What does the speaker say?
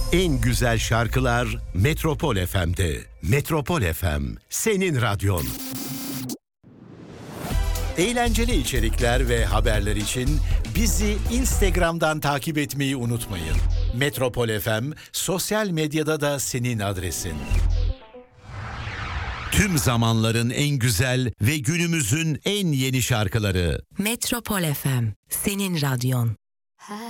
En güzel şarkılar Metropol FM'de. Metropol FM, senin radyon. Eğlenceli içerikler ve haberler için bizi Instagram'dan takip etmeyi unutmayın. Metropol FM sosyal medyada da senin adresin. Tüm zamanların en güzel ve günümüzün en yeni şarkıları. Metropol FM, senin radyon.